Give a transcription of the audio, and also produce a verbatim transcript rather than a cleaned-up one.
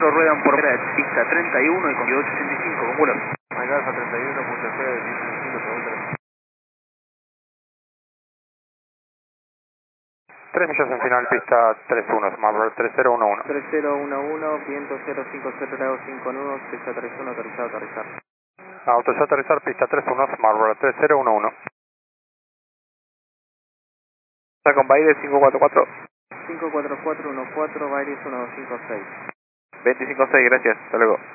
cuatro ruedan por pista treinta y uno y con ochenta y cinco con vuelo. Mike Alfa treinta y uno, punto C, dieciséis cinco, pregunta. tres millas en final, pista tres uno, Marlboro tres cero uno uno. tres cero uno uno, viento cero cinco cero grado cinco nudos, pista tres uno, autorizado a aterrizar. Autorizado a aterrizar, pista tres uno, Marlboro tres cero uno uno. Está con Baires cinco cuatro cuatro. cinco cuatro cuatro uno cuatro, Baires uno dos cinco seis. veinticinco seis, gracias, hasta luego.